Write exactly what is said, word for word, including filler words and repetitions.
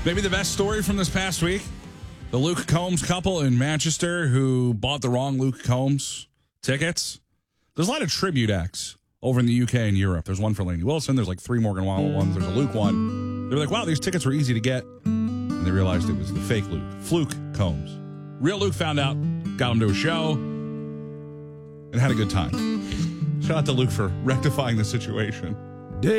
Maybe the best story from this past week, the Luke Combs couple in Manchester who bought the wrong Luke Combs tickets. There's a lot of tribute acts over in the U K and Europe. There's one for Lainey Wilson. There's like three Morgan Wallen ones. There's a Luke one. They're like, wow, these tickets were easy to get. And they realized it was the fake Luke, Fluke Combs. Real Luke found out, got him to a show, and had a good time. Shout out to Luke for rectifying the situation.